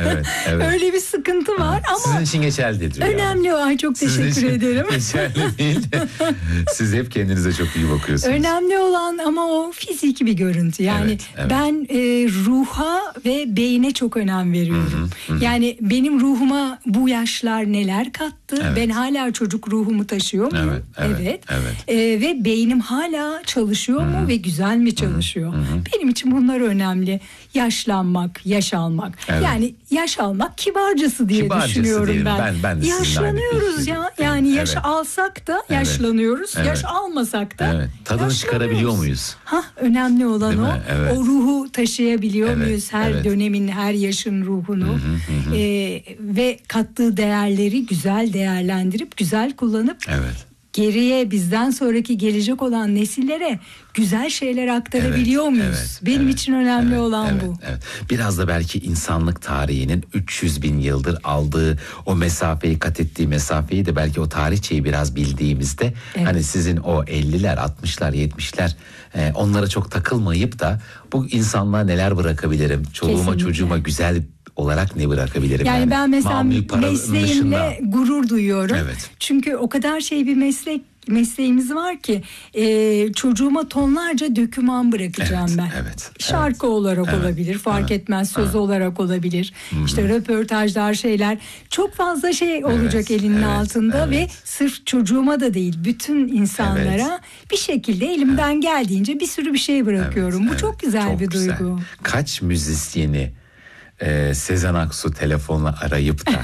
Evet, evet. Öyle bir sıkıntı var ama sizin için geçerlidir. önemli yani. o. Ay çok Sizin teşekkür için ederim. geçerli değil. Siz hep kendinize çok iyi bakıyorsunuz. Önemli olan ama o fiziki bir görüntü. Yani Evet, evet. ben ruha ve beyne çok önem veriyorum. Yani benim ruhuma bu yaşlar neler kattı? Evet. Ben hala çocuk ruhumu taşıyor muyum? Evet. Ve beynim hala çalışıyor mu ve güzel mi çalışıyor? Benim için bunlar önemli. Yaşlanmak, yaş almak. Evet. Yani yaş almak kibarcası diye düşünüyorum diyelim. ben. Ben de sizinle aynı Yaşlanıyoruz fikirdeyim. ya. Yani yaş Evet. alsak da Evet. yaşlanıyoruz. Evet. Yaş almasak da Evet. Tadını çıkarabiliyor muyuz? Önemli olan Değil o. mi? Evet. O ruhu taşıyabiliyor Evet, muyuz? Her evet. dönemin, her yaşın ruhunu. Ve kattığı değerleri güzel değerlendirip, güzel kullanıp Evet. geriye bizden sonraki gelecek olan nesillere güzel şeyler aktarabiliyor Evet, muyuz? evet, Benim evet, için önemli olan evet, bu. Evet. Biraz da belki insanlık tarihinin 300 bin yıldır aldığı o mesafeyi, kat ettiği mesafeyi de belki o tarihçeyi biraz bildiğimizde hani sizin o 50'ler, 60'lar, 70'ler onlara çok takılmayıp da bu insanlığa neler bırakabilirim? Çoluğuma, Kesinlikle. çocuğuma güzel olarak ne bırakabilirim? Yani ben mesela mamul paranın mesleğimle dışında. gurur duyuyorum. Evet. Çünkü o kadar bir mesleğimiz var ki çocuğuma tonlarca döküman bırakacağım Evet, ben. evet, Şarkı olarak olabilir, fark etmez, söz olarak olabilir. İşte röportajlar, şeyler. Çok fazla olacak elinin altında ve sırf çocuğuma da değil, bütün insanlara bir şekilde elimden geldiğince bir sürü bir şey bırakıyorum. Bu çok güzel bir duygu. Kaç müzisyeni Sezen Aksu telefonla arayıp da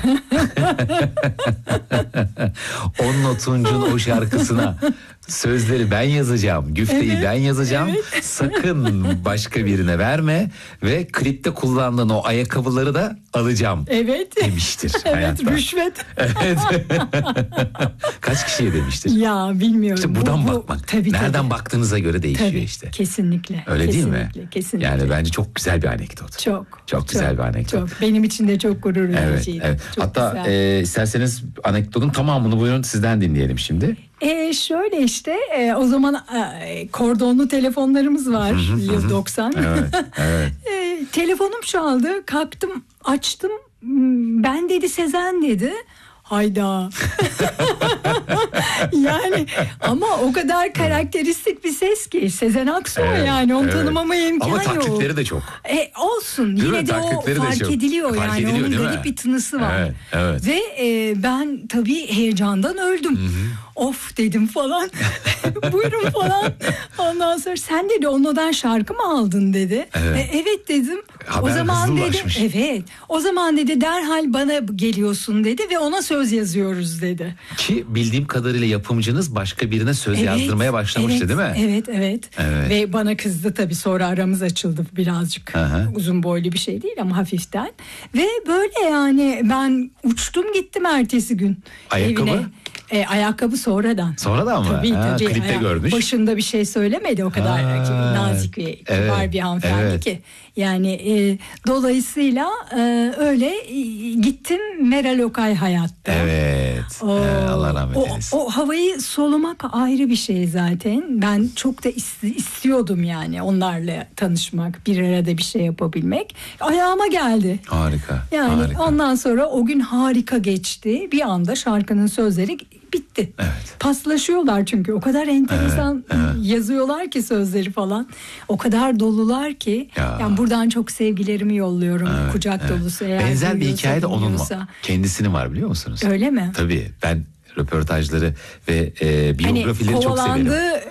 Onunla Tunç'un o şarkısına sözleri ben yazacağım, güfteyi ben yazacağım, sakın başka birine verme ve klipte kullandığın o ayakkabıları da alacağım demiştir hayatta. Rüşvet. Evet. Kaç kişiye demiştir? Ya bilmiyorum. İşte buradan bakmak. Nereden baktığınıza göre değişiyor işte. Kesinlikle. Öyle değil mi? Kesinlikle. Yani bence çok güzel bir anekdot. Çok güzel bir anekdot. Çok. Benim için de çok gurur vericiydi. Evet. Çok hatta güzel. isterseniz anekdotun tamamını buyurun sizden dinleyelim şimdi. Şöyle işte o zaman kordonlu telefonlarımız var. Yıl 90. Evet. Telefonum çaldı. Kalktım, açtım. Ben dedi, Sezen dedi. Hayda. Yani ama o kadar karakteristik bir ses ki Sezen Aksu yani onu tanımamaya imkan yok. Ama taklitleri de çok. Olsun. Değil Yine mi? de o Taklitleri de fark çok. ediliyor Fark yani. ediliyor, Onun değil mi? garip bir tınısı var. Evet. Ve ben tabii heyecandan öldüm. Of dedim falan. Buyurun falan. Ondan sonra sen dedi ondan şarkı mı aldın dedi. Evet dedim. Haber o zaman hızlı dedi ulaşmış. o zaman dedi derhal bana geliyorsun dedi ve ona söz yazıyoruz dedi. Ki bildiğim kadarıyla yapımcınız başka birine söz yazdırmaya başlamıştı değil mi? Evet. Ve bana kızdı tabii, sonra aramız açıldı birazcık. Uzun boylu bir şey değil ama hafiften. Ve böyle yani ben uçtum gittim ertesi gün Ayakkabı? evine. Ayakkabı sonradan. Sonradan mı? Tabii. Klipte görmüş. Başında bir şey söylemedi, o kadar nazik ve kibar bir hanımefendi ki. Yani dolayısıyla öyle gittim, Meral Okay hayatta. Evet. Allah rahmet eylesin. O havayı solumak ayrı bir şey zaten. Ben çok da istiyordum yani onlarla tanışmak, bir arada bir şey yapabilmek. Ayağıma geldi. Harika. Yani harika. ondan sonra o gün harika geçti. Bir anda şarkının sözleri bitti. Evet. Paslaşıyorlar çünkü o kadar enteresan yazıyorlar ki sözleri falan. O kadar dolular ki. Yani buradan çok sevgilerimi yolluyorum. Kucak dolusu eğer. Benzer bir hikaye de onun dinliyorsa. Kendisinin var, biliyor musunuz? Öyle mi? Tabii, ben röportajları ve biyografileri çok severim.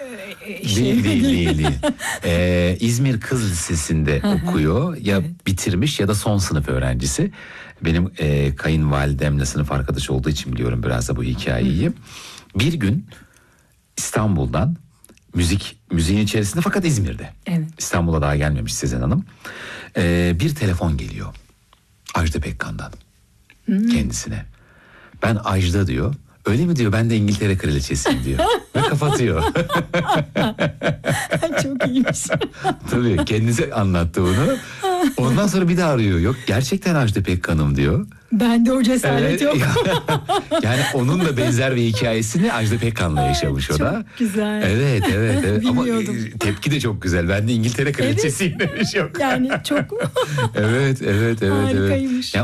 Değil. İzmir Kız Lisesi'nde okuyor. Ya bitirmiş ya da son sınıf öğrencisi. Benim kayınvalidemle sınıf arkadaşı olduğu için biliyorum biraz da bu hikayeyi. Bir gün İstanbul'dan müziğin içerisinde, fakat İzmir'de. Evet. İstanbul'a daha gelmemiş Sezen Hanım. Bir telefon geliyor. Ajda Pekkan'dan kendisine. Ben Ajda diyor. Öyle mi diyor, ben de İngiltere kraliçesiyim diyor. Ve kapatıyor. Çok iyiymiş. Tabii kendisi anlattı bunu. Ondan sonra bir daha arıyor. Yok, gerçekten Ajda Pekkan'ım diyor. Bende o cesaret yok. Yani onun da benzer bir hikayesini Ajda Pekkan'la yaşamış o da. Çok güzel. Evet. Ama tepki de çok güzel. Ben de İngiltere kraliçesiyim demiş. Yok. Yani çok Evet. harikaymış. Yani